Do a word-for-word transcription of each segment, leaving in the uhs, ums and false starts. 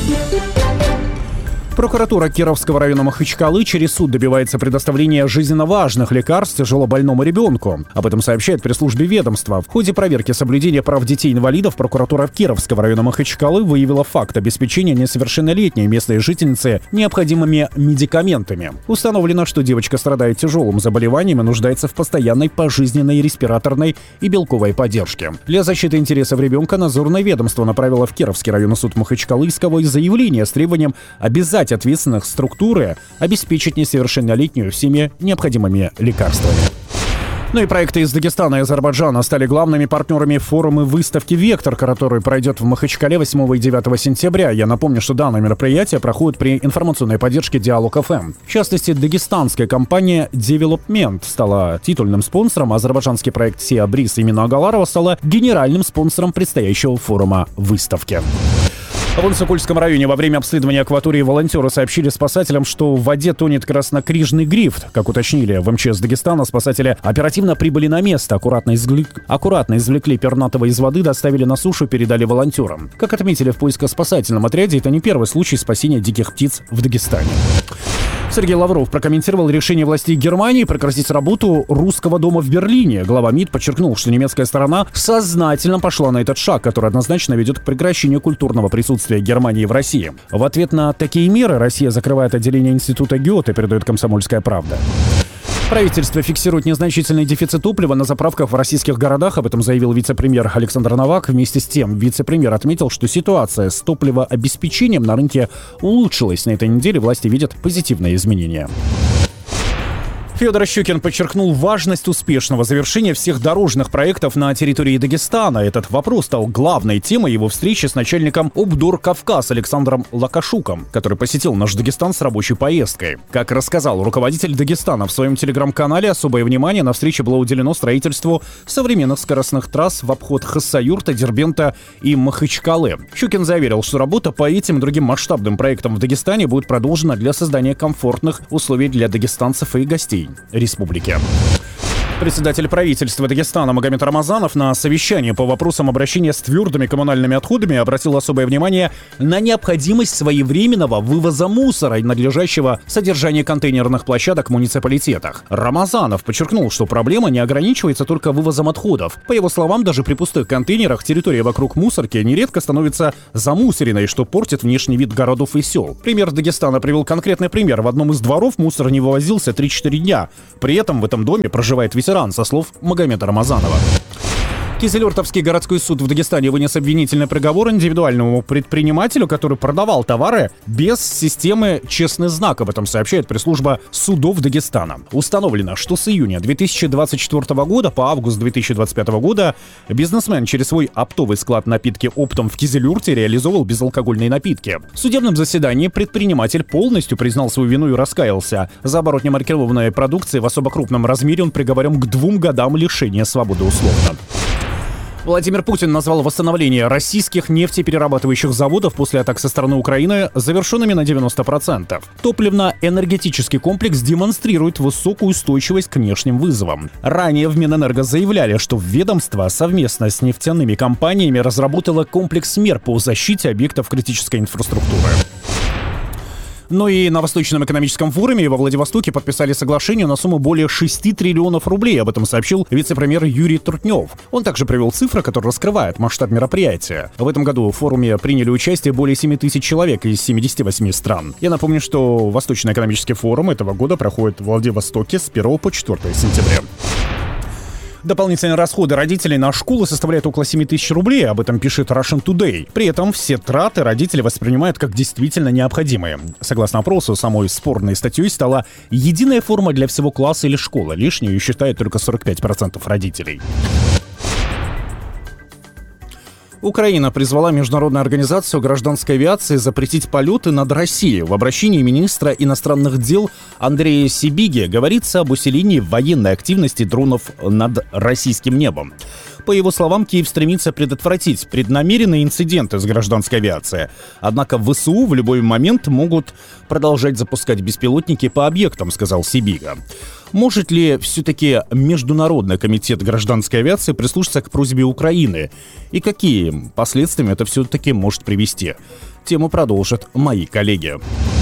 Прокуратура Кировского района Махачкалы через суд добивается предоставления жизненно важных лекарств тяжелобольному ребенку. Об этом сообщает пресс-службе ведомства. В ходе проверки соблюдения прав детей-инвалидов прокуратура Кировского района Махачкалы выявила факт обеспечения несовершеннолетней местной жительницы необходимыми медикаментами. Установлено, что девочка страдает тяжелым заболеванием и нуждается в постоянной пожизненной респираторной и белковой поддержке. Для защиты интересов ребенка надзорное ведомство направило в Кировский районный суд Махачкалыского заявление с требованием обязать ответственных структуры обеспечить несовершеннолетнюю всеми необходимыми лекарствами. Ну и проекты из Дагестана и Азербайджана стали главными партнерами форума выставки «Вектор», который пройдет в Махачкале восьмого и девятого сентября. Я напомню, что данное мероприятие проходит при информационной поддержке Диалог эф эм. В частности, дагестанская компания Development стала титульным спонсором, а азербайджанский проект Сиа Бриз имени Агаларова стала генеральным спонсором предстоящего форума выставки. В Инсыкульском районе во время обследования акватории волонтеры сообщили спасателям, что в воде тонет краснокрижный грифт. Как уточнили в эм че эс Дагестана, спасатели оперативно прибыли на место, аккуратно, извлекли, аккуратно извлекли пернатого из воды, доставили на сушу, передали волонтерам. Как отметили в поиско-спасательном отряде, это не первый случай спасения диких птиц в Дагестане. Сергей Лавров прокомментировал решение властей Германии прекратить работу русского дома в Берлине. Глава МИД подчеркнул, что немецкая сторона сознательно пошла на этот шаг, который однозначно ведет к прекращению культурного присутствия Германии в России. В ответ на такие меры Россия закрывает отделение института Гёте, передает «Комсомольская правда». Правительство фиксирует незначительный дефицит топлива на заправках в российских городах. Об этом заявил вице-премьер Александр Новак. Вместе с тем, вице-премьер отметил, что ситуация с топливообеспечением на рынке улучшилась. На этой неделе власти видят позитивные изменения. Федор Щукин подчеркнул важность успешного завершения всех дорожных проектов на территории Дагестана. Этот вопрос стал главной темой его встречи с начальником ОБДОР «Кавказ» Александром Лакашуком, который посетил наш Дагестан с рабочей поездкой. Как рассказал руководитель Дагестана в своем телеграм-канале, особое внимание на встрече было уделено строительству современных скоростных трасс в обход Хассаюрта, Дербента и Махачкалы. Щукин заверил, что работа по этим и другим масштабным проектам в Дагестане будет продолжена для создания комфортных условий для дагестанцев и гостей республики. Председатель правительства Дагестана Магомед Рамазанов на совещании по вопросам обращения с твердыми коммунальными отходами обратил особое внимание на необходимость своевременного вывоза мусора и надлежащего содержания контейнерных площадок в муниципалитетах. Рамазанов подчеркнул, что проблема не ограничивается только вывозом отходов. По его словам, даже при пустых контейнерах территория вокруг мусорки нередко становится замусоренной, что портит внешний вид городов и сел. Пример Дагестана привел конкретный пример. В одном из дворов мусор не вывозился три-четыре дня. При этом в этом доме проживает ветеран, со слов Магомеда Рамазанова. Кизилюртовский городской суд в Дагестане вынес обвинительный приговор индивидуальному предпринимателю, который продавал товары без системы «Честный знак». Об этом сообщает пресс-служба судов Дагестана. Установлено, что с июня две тысячи двадцать четвёртого года по август две тысячи двадцать пятого года бизнесмен через свой оптовый склад напитки «Оптом» в Кизилюрте реализовывал безалкогольные напитки. В судебном заседании предприниматель полностью признал свою вину и раскаялся. За оборот немаркированной продукции в особо крупном размере он приговорен к двум годам лишения свободы условно. Владимир Путин назвал восстановление российских нефтеперерабатывающих заводов после атак со стороны Украины завершенными на девяносто процентов. Топливно-энергетический комплекс демонстрирует высокую устойчивость к внешним вызовам. Ранее в Минэнерго заявляли, что ведомство совместно с нефтяными компаниями разработало комплекс мер по защите объектов критической инфраструктуры. Ну и на Восточном экономическом форуме во Владивостоке подписали соглашение на сумму более шести триллионов рублей. Об этом сообщил вице-премьер Юрий Трутнев. Он также привел цифры, которые раскрывают масштаб мероприятия. В этом году в форуме приняли участие более семи тысяч человек из семидесяти восьми стран. Я напомню, что Восточный экономический форум этого года проходит в Владивостоке с первого по четвёртое сентября. Дополнительные расходы родителей на школы составляют около семи тысяч рублей, об этом пишет Russian Today. При этом все траты родители воспринимают как действительно необходимые. Согласно опросу, самой спорной статьей стала единая форма для всего класса или школы. Лишней ее считают только сорок пять процентов родителей. Украина призвала Международную организацию гражданской авиации запретить полеты над Россией. В обращении министра иностранных дел Андрея Сибиги говорится об усилении военной активности дронов над российским небом. По его словам, Киев стремится предотвратить преднамеренные инциденты с гражданской авиацией. Однако ВСУ в любой момент могут продолжать запускать беспилотники по объектам, сказал Сибига. Может ли все-таки Международный комитет гражданской авиации прислушаться к просьбе Украины? И какие последствия это все-таки может привести? Тему продолжат мои коллеги.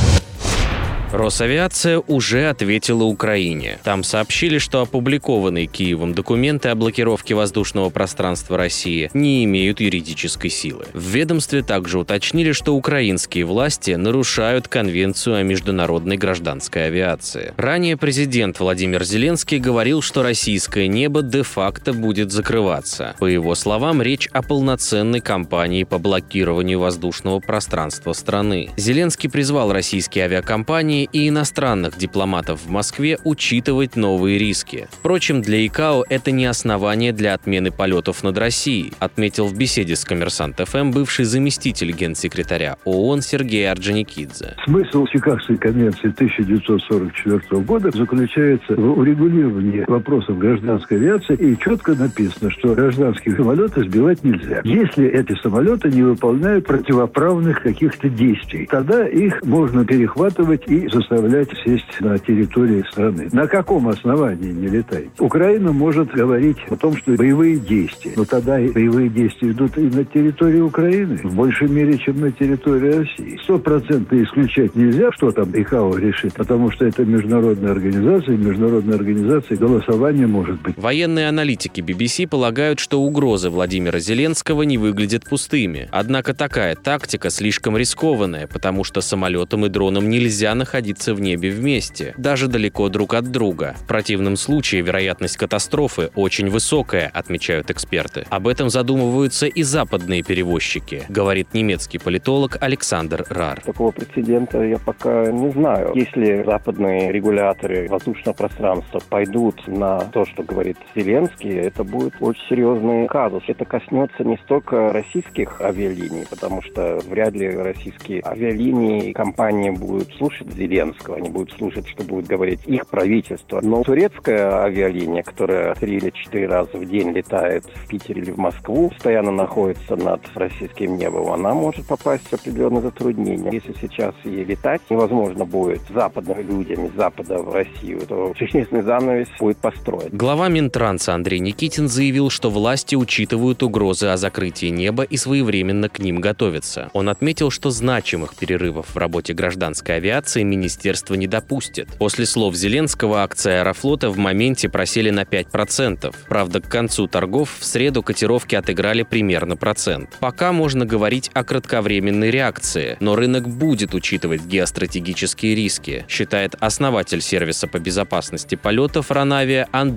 Росавиация уже ответила Украине. Там сообщили, что опубликованные Киевом документы о блокировке воздушного пространства России не имеют юридической силы. В ведомстве также уточнили, что украинские власти нарушают Конвенцию о международной гражданской авиации. Ранее президент Владимир Зеленский говорил, что российское небо де-факто будет закрываться. По его словам, речь о полноценной кампании по блокированию воздушного пространства страны. Зеленский призвал российские авиакомпании и иностранных дипломатов в Москве учитывать новые риски. Впрочем, для ИКАО это не основание для отмены полетов над Россией, отметил в беседе с «Коммерсант ФМ» бывший заместитель генсекретаря ООН Сергей Орджоникидзе. Смысл Чикагской конвенции тысяча девятьсот сорок четвёртого года заключается в урегулировании вопросов гражданской авиации, и четко написано, что гражданские самолеты сбивать нельзя. Если эти самолеты не выполняют противоправных каких-то действий, тогда их можно перехватывать и заставлять сесть на территории страны. На каком основании не летать? Украина может говорить о том, что боевые действия. Но тогда и боевые действия идут и на территории Украины в большей мере, чем на территории России. Сто процентов исключать нельзя, что там ИКАО решит, потому что это международная организация, и международная организация голосование может быть. Военные аналитики би би си полагают, что угрозы Владимира Зеленского не выглядят пустыми. Однако такая тактика слишком рискованная, потому что самолетам и дронам нельзя находиться в небе вместе, даже далеко друг от друга. В противном случае вероятность катастрофы очень высокая, отмечают эксперты. Об этом задумываются и западные перевозчики, говорит немецкий политолог Александр Рар. Такого прецедента я пока не знаю. Если западные регуляторы воздушного пространства пойдут на то, что говорит Зеленский, это будет очень серьезный казус. Это коснется не столько российских авиалиний, потому что вряд ли российские авиалинии и компании будут слушать Зеленского, они будут слушать, что будет говорить их правительство. Но турецкая авиалиния, которая три или четыре раза в день летает в Питер или в Москву, постоянно находится над российским небом, она может попасть в определенные затруднения. Если сейчас ей летать невозможно будет западными людьми, с Запада в Россию, то железный занавес будет построен. Глава Минтранса Андрей Никитин заявил, что власти учитывают угрозы о закрытии неба и своевременно к ним готовятся. Он отметил, что значимых перерывов в работе гражданской авиации министерство не допустит. После слов Зеленского акции Аэрофлота в моменте просели на пять процентов. Правда, к концу торгов в среду котировки отыграли примерно процент. Пока можно говорить о кратковременной реакции, но рынок будет учитывать геостратегические риски, считает основатель сервиса по безопасности полетов Ранавиа Андрей